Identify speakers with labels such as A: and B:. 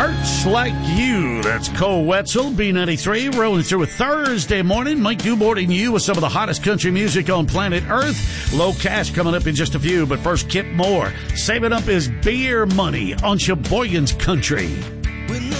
A: Hurts Like You. That's Cole Wetzel, B93, rolling through a Thursday morning. Mike Dubort you with some of the hottest country music on planet Earth. Low Cash coming up in just a few, but first, Kip Moore. Saving up his beer money on Sheboygan's Country.